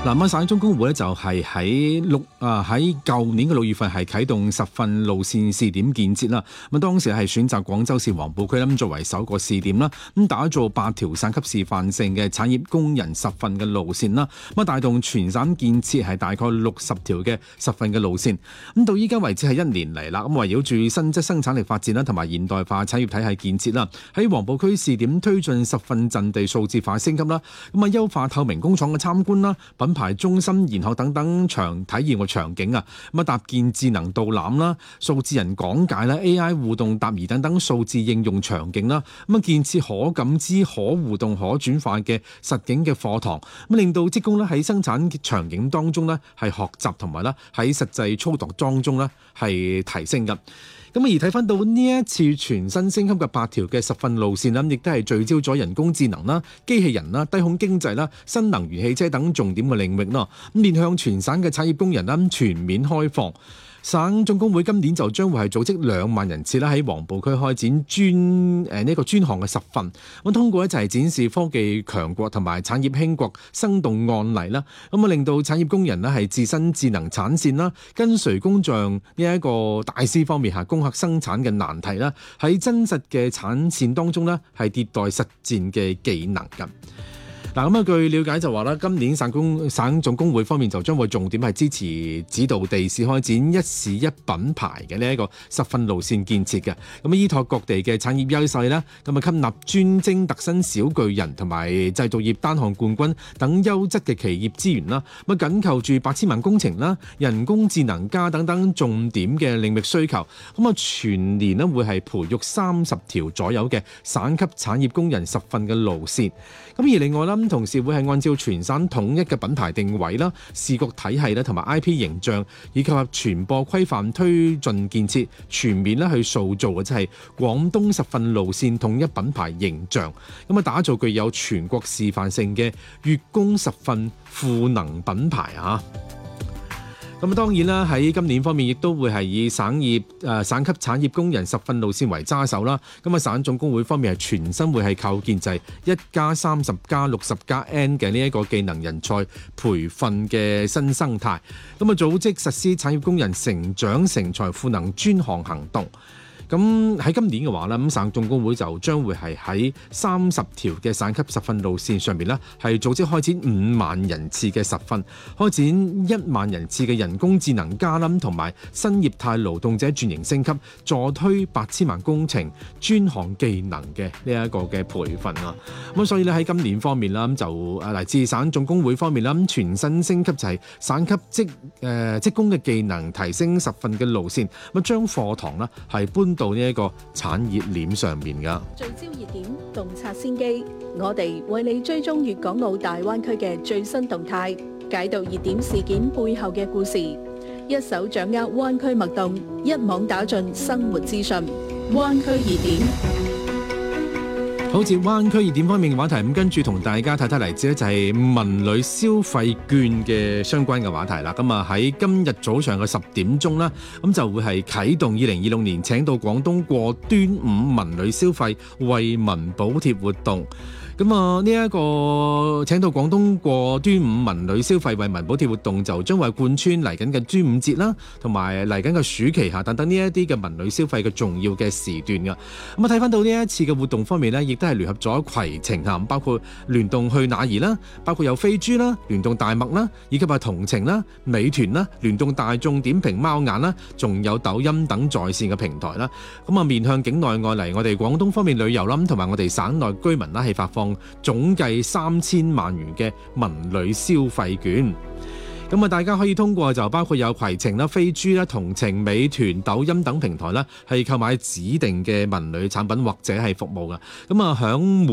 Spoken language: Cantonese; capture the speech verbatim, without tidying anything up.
南亞省中工會咧就係喺六啊喺舊年嘅六月份係啟動十份路線試點建設啦。咁當時係選擇廣州市黃埔區啦，作為首個試點啦。咁打造八條省級示範性嘅產業工人十份嘅路線啦。咁啊帶動全省建設係大概六十條嘅十份嘅路線。咁到依家為止係一年嚟啦。咁圍繞住新質生產力發展啦，同埋現代化產業體系建設啦，喺黃埔區試點推進十份陣地數字化升級啦。咁啊優化透明工廠嘅參觀啦，品牌中心研學等等場體驗嘅場景啊，咁啊搭建智能導覽啦、數字人講解啦、A I 互動答疑等等數字應用場景啦，咁啊建設可感知、可互動、可轉化嘅實景嘅課堂，咁令到職工咧喺生產場景當中咧係學習同埋咧喺實際操作當中咧係提升嘅。咁而睇翻到呢一次全新升級嘅八條嘅十份路線啦，亦都係聚焦咗人工智能啦、機器人啦、低空經濟啦、新能源汽車等重點嘅領域咯。咁面向全省嘅產業工人啦，全面開放。省總工會今年就將會係組織兩萬人次啦，喺黃埔區開展專誒呢個專項嘅十份，咁通過一齊展示科技強國同埋產業興國生動案例啦，咁啊令到產業工人呢係自身智能產線啦，跟隨工匠呢一個大師方面下攻克生產嘅難題啦，喺真實嘅產線當中呢係迭代實戰嘅技能㗎。嗱咁啊，據了解就話啦，今年省工省總工會方面就將會重點係支持指導地市開展一市一品牌嘅呢一個十份路線建設嘅。咁啊，依託各地嘅產業優勢啦，咁啊吸納專精特新小巨人同埋製造業單項冠軍等優質嘅企業資源啦。咁啊，緊扣住八千萬工程啦、人工智能加等等重點嘅領域需求。咁啊，全年咧會係培育三十條左右嘅省級產業工人十份嘅路線。咁而另外啦，同時會係按照全省統一嘅品牌定位啦、視覺體系啦，同埋 I P 形象以及傳播規範推進建設，全面咧去塑造嘅即係廣東十份路線統一品牌形象。咁啊，打造具有全國示範性嘅粵工十份賦能品牌啊！咁當然啦，喺今年方面亦都會係以省業誒、呃、省級產業工人十份路線為揸手啦。咁啊，省總工會方面係全新會係構建制一加三十加六十加 N 嘅呢一個技能人才培訓嘅新生態。咁啊，組織實施產業工人成長成才賦能專項行動。咁喺今年嘅話咧，咁省總工會就將會係喺三十條嘅省級十份路線上面咧，係組織開展五萬人次嘅十份，開展一萬人次嘅人工智能加冧同埋新業態勞動者轉型升級，助推八千萬工程專項技能嘅呢一個嘅培訓啊。咁所以咧喺今年方面啦，咁就誒嚟自省總工會方面啦，咁全新升級就係省級職誒職工嘅技能提升十份嘅路線，咁將課堂啦係搬到呢一個產業鏈上面噶。 聚焦熱點，洞察先機，我哋為你追蹤粵港澳大灣區嘅最新動態，解讀熱點事件背後嘅故事，一手掌握灣區脈動，一網打盡生活資訊。灣區熱點。 好似灣區熱點方面嘅話題，咁跟住同大家睇睇嚟自咧就係文旅消費券嘅相關嘅話題啦。咁啊喺今日早上嘅十點鐘啦，咁就會係啟動二零二六年請到廣東過端午文旅消費惠民補貼活動。咁啊，呢一個請到廣東過端午文旅消費惠民補貼活動就將會貫穿嚟緊嘅端午節啦，同埋嚟緊嘅暑期下等等呢一啲嘅文旅消費嘅重要嘅時段㗎。咁啊，睇翻到呢一次嘅活動方面呢，亦都係聯合咗攜程嚇，包括聯動去哪兒啦，包括有飛豬啦、聯動大麥啦，以及係同程啦、美團啦、聯動大眾點評貓眼啦，仲有抖音等在線嘅平台啦。咁啊，面向境內外嚟我哋廣東方面旅遊啦，同埋我哋省內居民啦，係發放總計三千萬元嘅文旅消費券。咁啊，大家可以通過就包括有攜程啦、飛豬啦、同程、美團、抖音等平台啦，係購買指定嘅文旅產品或者係服務噶。咁啊，響